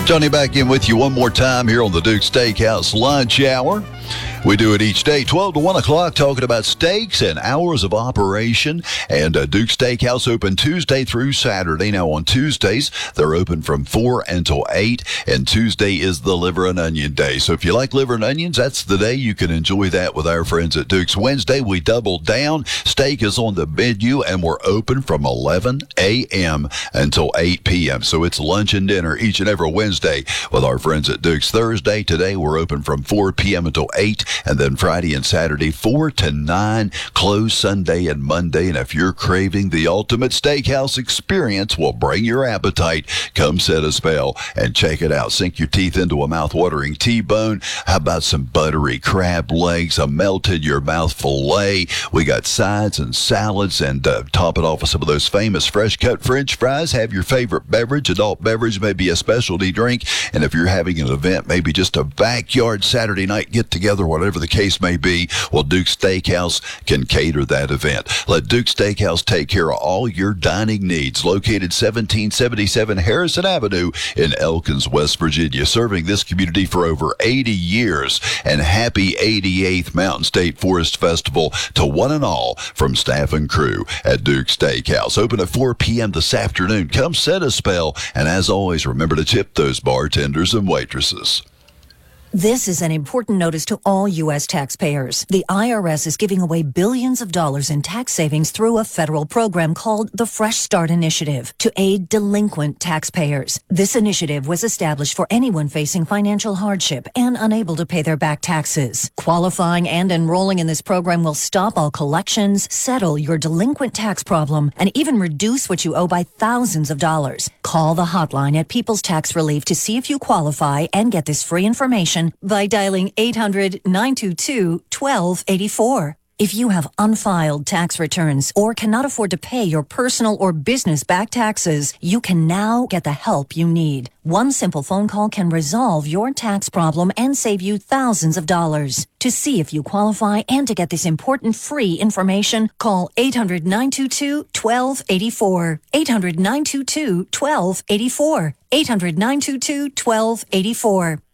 Tony back in with you one more time here on the Duke Steakhouse Lunch Hour. We do it each day, 12 to 1 o'clock, talking about steaks and hours of operation. And Duke Steakhouse open Tuesday through Saturday. Now, on Tuesdays, they're open from 4 until 8. And Tuesday is the liver and onion day. So if you like liver and onions, that's the day you can enjoy that with our friends at Duke's. Wednesday, we double down. Steak is on the menu, and we're open from 11 a.m. until 8 p.m. So it's lunch and dinner each and every Wednesday with our friends at Duke's. Thursday, today, we're open from 4 p.m. until 8. And then Friday and Saturday, 4 to 9, closed Sunday and Monday. And if you're craving the ultimate steakhouse experience, well, bring your appetite. Come set a spell and check it out. Sink your teeth into a mouth-watering T-bone. How about some buttery crab legs, a melt-in-your-mouth filet? We got sides and salads, and top it off with some of those famous fresh-cut French fries. Have your favorite beverage, adult beverage, maybe a specialty drink. And if you're having an event, maybe just a backyard Saturday night get-together, whatever the case may be, well, Duke Steakhouse can cater that event. Let Duke Steakhouse take care of all your dining needs. Located 1777 Harrison Avenue in Elkins, West Virginia, serving this community for over 80 years. And happy 88th Mountain State Forest Festival to one and all from staff and crew at Duke Steakhouse. Open at 4 p.m. this afternoon. Come set a spell. And as always, remember to tip those bartenders and waitresses. This is an important notice to all U.S. taxpayers. The IRS is giving away billions of dollars in tax savings through a federal program called the Fresh Start Initiative to aid delinquent taxpayers. This initiative was established for anyone facing financial hardship and unable to pay their back taxes. Qualifying and enrolling in this program will stop all collections, settle your delinquent tax problem, and even reduce what you owe by thousands of dollars. Call the hotline at People's Tax Relief to see if you qualify and get this free information by dialing 800-922-1284. If you have unfiled tax returns or cannot afford to pay your personal or business back taxes, you can now get the help you need. One simple phone call can resolve your tax problem and save you thousands of dollars. To see if you qualify and to get this important free information, call 800-922-1284. 800-922-1284. 800-922-1284.